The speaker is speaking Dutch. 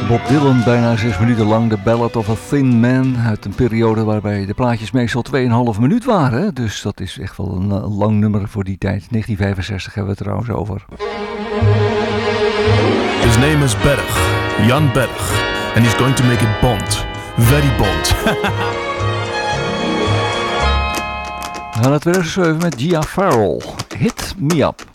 Bob Dylan, bijna 6 minuten lang. The Ballad of a Thin Man. Uit een periode waarbij de plaatjes meestal 2,5 minuut waren. Dus dat is echt wel een lang nummer voor die tijd. 1965 hebben we het trouwens over. His name is Berg. Jan Berg. And he's going to make it Bond. Very Bond. We gaan naar 2007 met Gia Farrell. Hit Me Up.